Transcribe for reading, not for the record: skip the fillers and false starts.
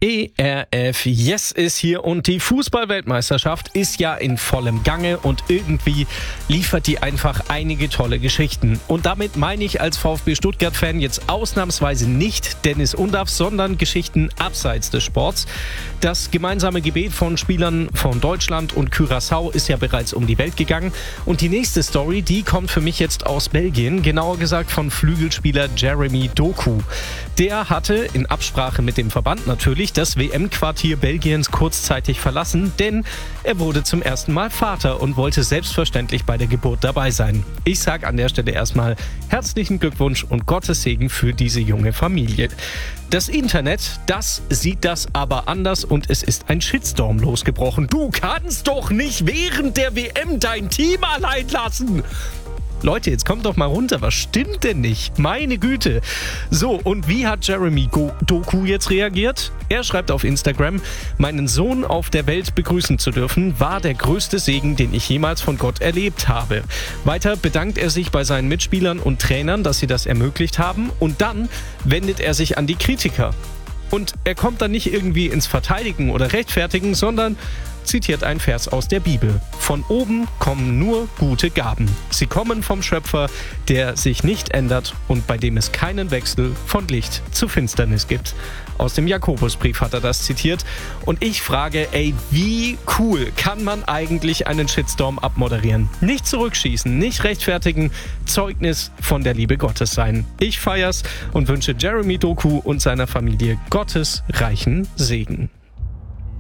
ERF Yes ist hier und die Fußball-Weltmeisterschaft ist ja in vollem Gange und irgendwie liefert die einfach einige tolle Geschichten. Und damit meine ich als VfB Stuttgart-Fan jetzt ausnahmsweise nicht Dennis Undaff, sondern Geschichten abseits des Sports. Das gemeinsame Gebet von Spielern von Deutschland und Curaçao ist ja bereits um die Welt gegangen. Und die nächste Story, die kommt für mich jetzt aus Belgien, genauer gesagt von Flügelspieler Jeremy Doku. Der hatte in Absprache mit dem Verband natürlich das WM-Quartier Belgiens kurzzeitig verlassen, denn er wurde zum ersten Mal Vater und wollte selbstverständlich bei der Geburt dabei sein. Ich sage an der Stelle erstmal herzlichen Glückwunsch und Gottes Segen für diese junge Familie. Das Internet, das sieht das aber anders und es ist ein Shitstorm losgebrochen. Du kannst doch nicht während der WM dein Team allein lassen! Leute, jetzt kommt doch mal runter, was stimmt denn nicht? Meine Güte. So, und wie hat Jeremy Doku jetzt reagiert? Er schreibt auf Instagram, meinen Sohn auf der Welt begrüßen zu dürfen, war der größte Segen, den ich jemals von Gott erlebt habe. Weiter bedankt er sich bei seinen Mitspielern und Trainern, dass sie das ermöglicht haben, und dann wendet er sich an die Kritiker. Und er kommt dann nicht irgendwie ins Verteidigen oder Rechtfertigen, sondern zitiert ein Vers aus der Bibel. Von oben kommen nur gute Gaben. Sie kommen vom Schöpfer, der sich nicht ändert und bei dem es keinen Wechsel von Licht zu Finsternis gibt. Aus dem Jakobusbrief hat er das zitiert. Und ich frage, wie cool kann man eigentlich einen Shitstorm abmoderieren? Nicht zurückschießen, nicht rechtfertigen, Zeugnis von der Liebe Gottes sein. Ich feier's und wünsche Jeremy Doku und seiner Familie Gottes reichen Segen.